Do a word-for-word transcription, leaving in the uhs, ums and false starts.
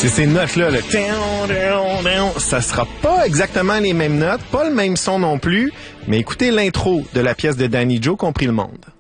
C'est ces notes-là, le ça sera pas exactement les mêmes notes, pas le même son non plus, mais écoutez l'intro de la pièce de Danny Joe, Compris le monde.